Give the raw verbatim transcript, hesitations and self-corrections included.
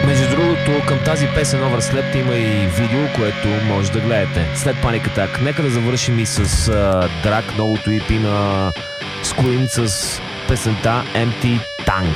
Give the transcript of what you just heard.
Между другото, към тази песен Overslept има и видео, което може да гледате след Panic Attack. Нека да завършим и с uh, Drag, новото и пи на Scream с песента Empty Tank.